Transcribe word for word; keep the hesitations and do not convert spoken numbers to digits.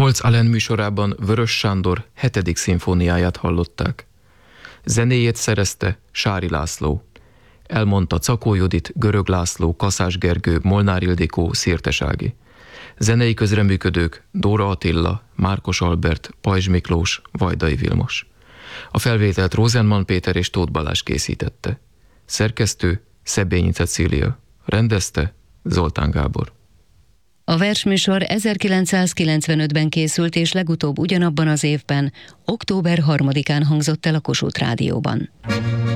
Smolc Allen műsorában Vörös Sándor hetedik szimfóniáját hallották. Zenéjét szerezte Sári László. Elmondta Cakó Judit, Görög László, Kaszás Gergő, Molnár Ildikó, Szirtes Ági. Zenei közreműködők Dóra Attila, Márkos Albert, Pajzs Miklós, Vajdai Vilmos. A felvételt Rosenman Péter és Tóth Balázs készítette. Szerkesztő Szebényi Cecília. Rendezte Zoltán Gábor. A versműsor ezerkilencszázkilencvenötben készült, és legutóbb ugyanabban az évben, október harmadikán hangzott el a Kossuth Rádióban.